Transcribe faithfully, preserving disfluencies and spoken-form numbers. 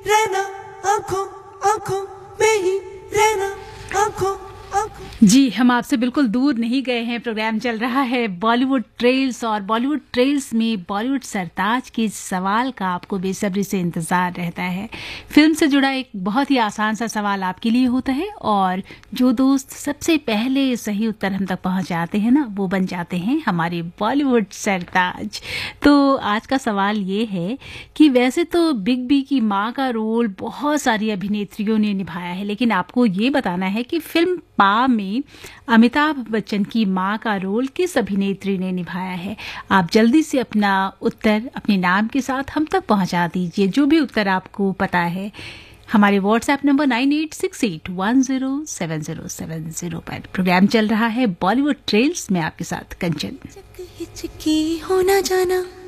रहना, आंखों आंखों में ही रहना, आंखों आंखों। जी, हम आपसे बिल्कुल दूर नहीं गए हैं। प्रोग्राम चल रहा है बॉलीवुड ट्रेल्स, और बॉलीवुड ट्रेल्स में बॉलीवुड सरताज के सवाल का आपको बेसब्री से इंतज़ार रहता है। फिल्म से जुड़ा एक बहुत ही आसान सा सवाल आपके लिए होता है, और जो दोस्त सबसे पहले सही उत्तर हम तक पहुंचाते हैं ना, वो बन जाते हैं हमारे बॉलीवुड सरताज। तो आज का सवाल ये है कि वैसे तो बिग बी की माँ का रोल बहुत सारी अभिनेत्रियों ने निभाया है, लेकिन आपको ये बताना है कि फिल्म पा में अमिताभ बच्चन की मां का रोल किस अभिनेत्री ने निभाया है। आप जल्दी से अपना उत्तर अपने नाम के साथ हम तक पहुंचा दीजिए, जो भी उत्तर आपको पता है, हमारे WhatsApp number nine eight six eight one zero seven zero seven zero पर। प्रोग्राम चल रहा है बॉलीवुड ट्रेल्स में, आपके साथ कंचन। हिचकी हो ना जाना,